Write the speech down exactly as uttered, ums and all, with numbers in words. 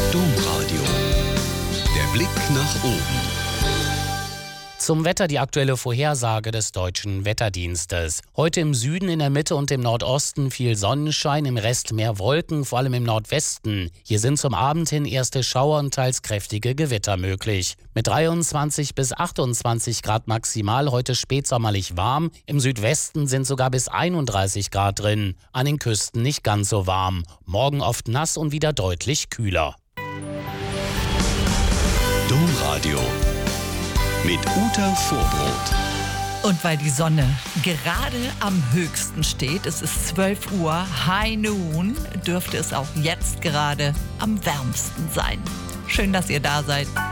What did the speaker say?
Domradio. Der Blick nach oben. Zum Wetter die aktuelle Vorhersage des Deutschen Wetterdienstes. Heute im Süden, in der Mitte und im Nordosten viel Sonnenschein, im Rest mehr Wolken, vor allem im Nordwesten. Hier sind zum Abend hin erste Schauer und teils kräftige Gewitter möglich. Mit dreiundzwanzig bis achtundzwanzig Grad maximal, heute spätsommerlich warm. Im Südwesten sind sogar bis einunddreißig Grad drin. An den Küsten nicht ganz so warm. Morgen oft nass und wieder deutlich kühler. Domradio mit Uta Vorbrot. Und weil die Sonne gerade am höchsten steht, es ist zwölf Uhr, High Noon, dürfte es auch jetzt gerade am wärmsten sein. Schön, dass ihr da seid.